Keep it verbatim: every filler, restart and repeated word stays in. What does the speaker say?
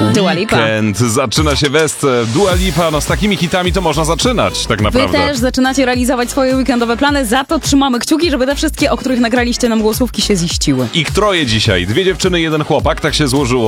Dua Lipa. Weekend, zaczyna się wesce. Dua Lipa, no z takimi hitami to można zaczynać tak Wy naprawdę. też zaczynacie realizować swoje weekendowe plany, za to trzymamy kciuki, żeby te wszystkie, o których nagraliście nam głosówki, się ziściły. Ich troje dzisiaj. Dwie dziewczyny, jeden chłopak, tak się złożyło.